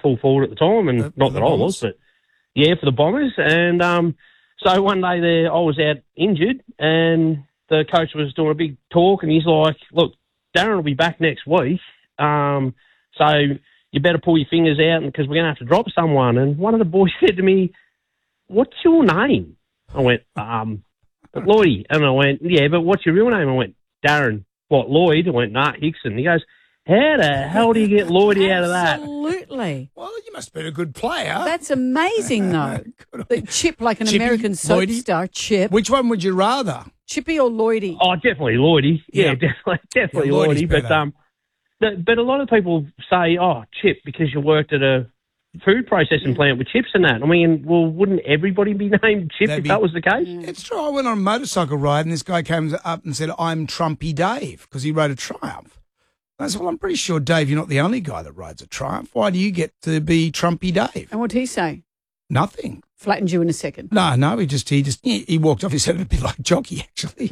full forward at the time, and not that I was, but yeah, for the Bombers. And so one day there, I was out injured, and the coach was doing a big talk, and he's like, "Look, Darren will be back next week, so you better pull your fingers out because we're going to have to drop someone." And one of the boys said to me, "What's your name?" I went, "Lloydie." And I went, "Yeah, but what's your real name?" I went, "Darren." "What, Lloyd?" I went, "Nah, Hickson." He goes, "How the hell do you get Lloydie out of that?" Absolutely. Well, you must have been a good player. That's amazing, though. Chip, like an Chippy, American soap Lloydie? star, Chip. Which one would you rather? Chippy or Lloydie? Oh, definitely Lloydie. Yeah, Yeah. definitely Yeah, Lloydie's Lloydie. But better. but a lot of people say, "Oh, Chip," because you worked at a food processing plant with chips and that. I mean, well, wouldn't everybody be named Chip if that was the case? It's true. I went on a motorcycle ride and this guy came up and said, "I'm Trumpy Dave," because he rode a Triumph. I said, "Well, I'm pretty sure, Dave, you're not the only guy that rides a Triumph. Why do you get to be Trumpy Dave?" And what did he say? Nothing. Flattened you in a second. No, he walked off. He said a bit like Jockey, actually.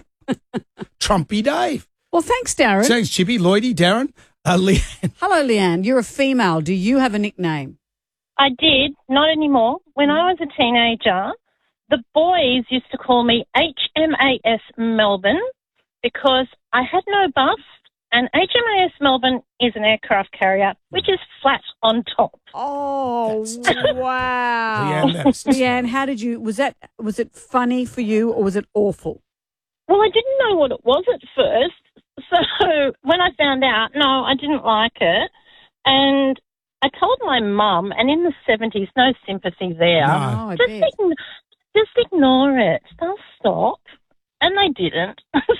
Trumpy Dave. Well, thanks, Darren. Thanks, Chippy, Lloydie, Darren, Leanne. Hello, Leanne. You're a female. Do you have a nickname? I did, not anymore. When I was a teenager, the boys used to call me HMAS Melbourne because I had no bust, and HMAS Melbourne is an aircraft carrier, which is flat on top. Oh, wow. Leanne, Leanne, was it funny for you or was it awful? Well, I didn't know what it was at first, so when I found out, no, I didn't like it, and I told my mum, and in the 70s, no sympathy there. No, I bet. Just ignore it. They'll stop. And they didn't.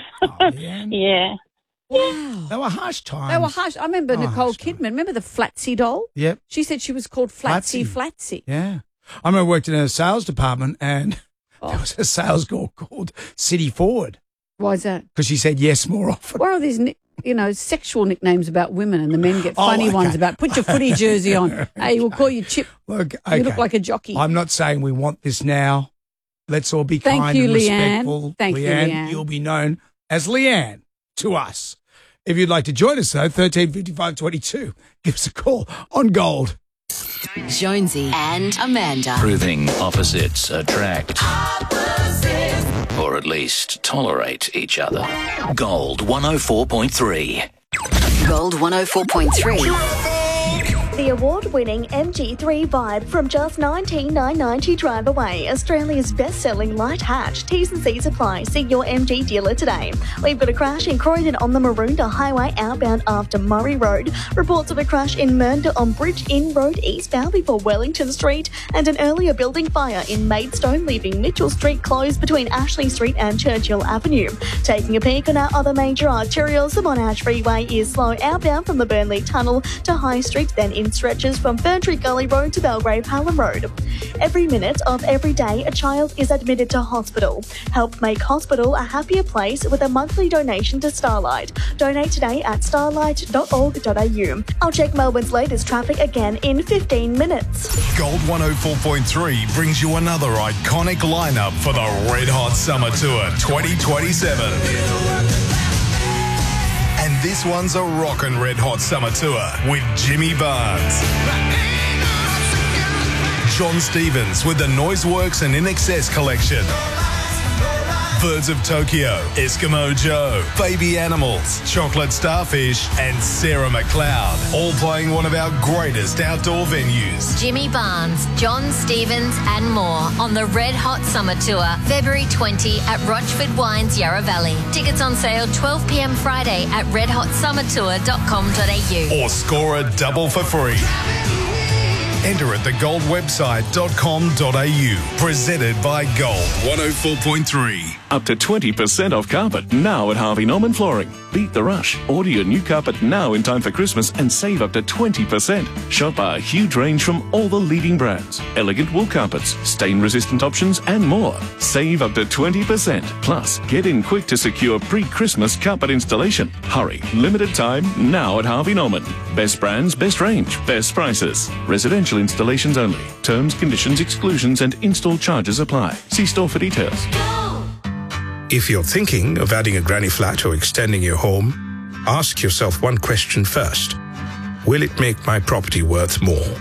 Yeah. Wow. They were harsh times. They were harsh. I remember Nicole Kidman. Remember the Flatsy doll? Yep. She said she was called Flatsy. Yeah. I remember I worked in a sales department and there was a sales girl called City Forward. Why is that? Because she said yes more often. Where are these, sexual nicknames about women and the men get funny ones about put your footy jersey on. Hey, we'll call you Chip. Look, You look like a jockey. I'm not saying we want this now. Let's all be kind you, and Leanne. respectful. Thank you, Leanne. You'll be known as Leanne to us. If you'd like to join us, though, 135522, give us a call on Gold. Jonesy and Amanda. Proving opposites attract. Or at least tolerate each other. Gold 104.3. Gold 104.3. The award-winning MG3 Vibe from just $19,990 drive away. Australia's best-selling light hatch. T's and C's apply. See your MG dealer today. We've got a crash in Croydon on the Maroondah Highway outbound after Murray Road. Reports of a crash in Mernda on Bridge Inn Road eastbound before Wellington Street, and an earlier building fire in Maidstone, leaving Mitchell Street closed between Ashley Street and Churchill Avenue. Taking a peek on our other major arterials, the Monash Freeway is slow outbound from the Burnley Tunnel to High Street, then in stretches from Ferntree Gully Road to Belgrave Hallam Road. Every minute of every day, a child is admitted to hospital. Help make hospital a happier place with a monthly donation to Starlight. Donate today at starlight.org.au. I'll check Melbourne's latest traffic again in 15 minutes. Gold 104.3 brings you another iconic lineup for the Red Hot Summer Tour 2027. And this one's a rockin' Red Hot Summer Tour with Jimmy Barnes, John Stevens with the Noiseworks and In Excess collection, Birds of Tokyo, Eskimo Joe, Baby Animals, Chocolate Starfish, and Sarah McLeod, all playing one of our greatest outdoor venues. Jimmy Barnes, John Stevens, and more on the Red Hot Summer Tour, February 20 at Rochford Wines, Yarra Valley. Tickets on sale 12 p.m. Friday at redhotsummertour.com.au. Or score a double for free. Enter at thegoldwebsite.com.au. Presented by Gold 104.3. Up to 20% off carpet now at Harvey Norman Flooring. Beat the rush. Order your new carpet now in time for Christmas and save up to 20%. Shop our huge range from all the leading brands. Elegant wool carpets, stain-resistant options, and more. Save up to 20%. Plus, get in quick to secure pre-Christmas carpet installation. Hurry. Limited time now at Harvey Norman. Best brands, best range, best prices. Residential installations only. Terms, conditions, exclusions, and install charges apply. See store for details. If you're thinking of adding a granny flat or extending your home, ask yourself one question first. Will it make my property worth more?